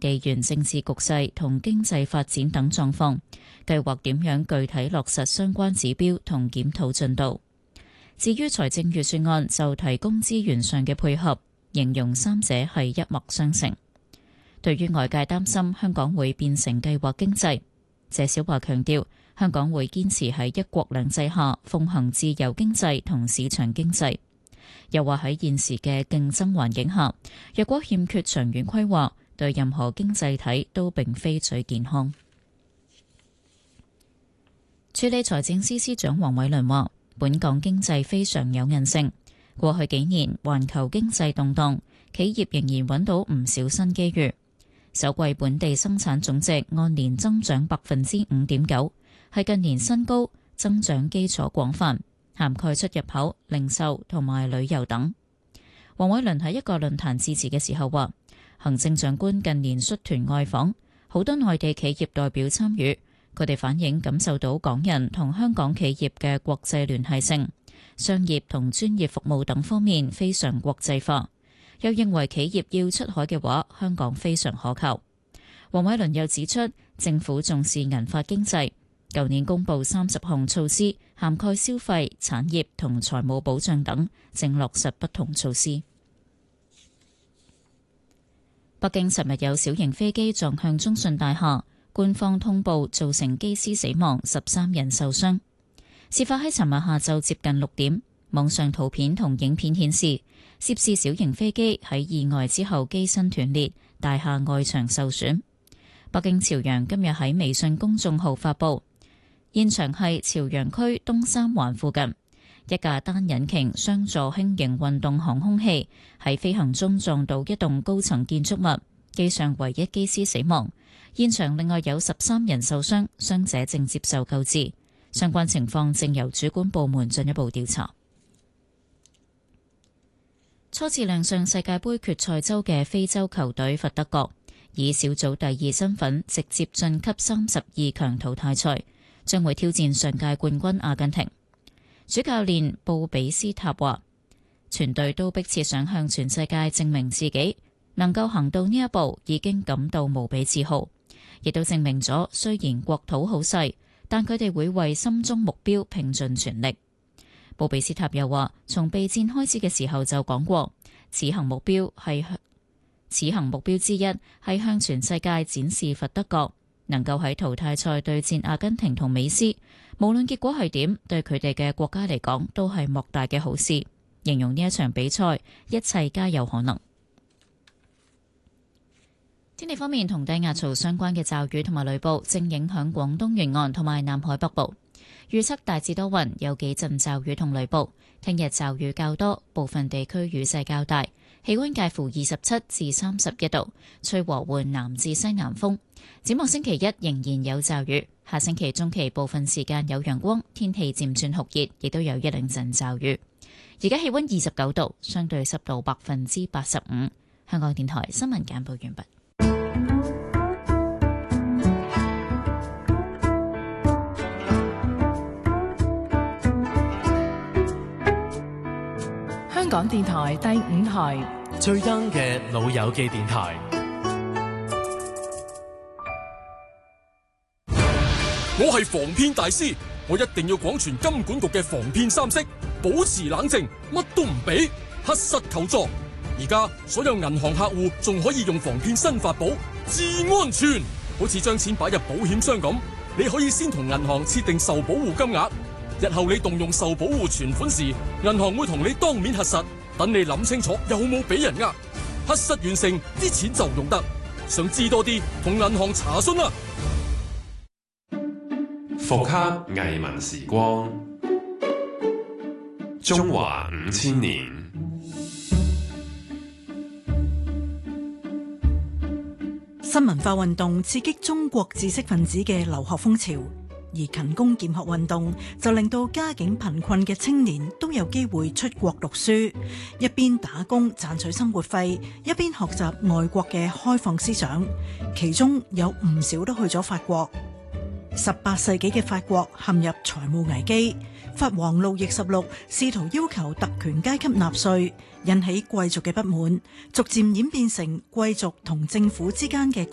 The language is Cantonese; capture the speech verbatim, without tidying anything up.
地緣政治局勢同經濟發展等狀況，計劃點樣具體落實相關指標同檢討進度。至於財政預算案就提供資源上嘅配合，形容三者係一脈相承。對於外界擔心香港會變成計劃經濟，謝小華強調香港會堅持喺一國兩制下奉行自由經濟同市場經濟。又話喺現時嘅競爭環境下，若果欠缺長遠規劃，對任何經濟體都並非最健康。署理財政司司長黃偉綸話，本港經濟非常有韌性，過去幾年環球經濟動盪，企業仍然揾到唔少新機遇。首季本地生產總值按年增長百分之五點九，係近年新高，增長基礎廣泛，涵蓋出入口、零售同埋旅遊等。黃偉綸喺一個論壇致辭嘅時候話，行政長官近年率團外訪，好多內地企業代表參與，佢哋反映感受到港人同香港企業嘅國際聯繫性，商業同專業服務等方面非常國際化。又認為企業要出海嘅話，香港非常可靠。黃偉綸又指出，政府重視銀髮經濟，舊年公布三十項措施，涵蓋消費、產業同財務保障等，正落實不同措施。北京尋日有小型飛機撞向中信大廈，官方通報造成機師死亡，十三人受傷。事發喺尋日下晝接近六點，網上圖片同影片顯示，涉事小型飛機喺意外之後機身斷裂，大廈外牆受損。北京朝陽今日喺微信公眾號發布，現場係朝陽區東三環附近，一架單引擎雙座輕型運動航空器喺飛行中撞到一棟高層建築物，機上唯一機師死亡。現場另外有十三人受傷，傷者正接受救治，相關情況正由主管部門進一步調查。初次亮相世界盃決賽周嘅非洲球隊佛得角，以小組第二身份直接晉級三十二強淘汰賽，將會挑戰上屆冠軍阿根廷。主教練布比斯塔話，全隊都迫切想向全世界證明自己，能夠行到呢一步已經感到無比自豪，亦都證明咗雖然國土好細，但佢哋會為心中目標拼盡全力。布比斯塔又話，從備戰開始嘅時候就講過，此行目標係向此行目標之一係向全世界展示佛得角，能夠喺淘汰賽對戰阿根廷同美斯，無論結果係點，對佢哋嘅國家嚟講都係莫大嘅好事。形容呢一場比賽一切皆有可能。天氣方面，同低壓槽相關嘅驟雨同埋雷暴正影響廣東沿岸同埋南海北部。預測大致多雲，有幾陣驟雨同雷暴。聽日驟雨較多，部分地區雨勢較大，氣溫介乎二十七至三十一度，吹和緩南至西南風。展望星期一仍然有驟雨，下星期中期部分時間有陽光，天氣漸轉酷熱，亦都有一兩陣驟雨。而家氣溫二十九度，相對濕度百分之八十五。香港電台新聞簡報完畢。 香港電台第五台最 young 嘅老友記電台。 我係防騙大師，我一定要廣傳金管局嘅防騙三式，保持冷靜，乜都唔俾，核實求助。而家所有銀行客戶仲可以用防騙新法寶至安全，好似將錢擺入保險箱咁，你可以先同銀行設定受保護金額。日後你動用受保護存款時，銀行會同你當面核實，等你諗清楚有冇俾人呃。核實完成，啲錢就用得。想知多啲，同銀行查詢啦。 復刻藝文時光，中華五千年。 新文化運動刺激中國知識分子嘅留學風潮。而勤工儉學運動就令到家境貧困嘅青年都有機會出國讀書，一邊打工賺取生活費，一邊學習外國嘅開放思想，其中有唔少都去咗法國。十八世紀嘅法國陷入財務危機，法王路易十六試圖要求特權階級納稅，引起貴族嘅不滿，逐漸演變成貴族同政府之間嘅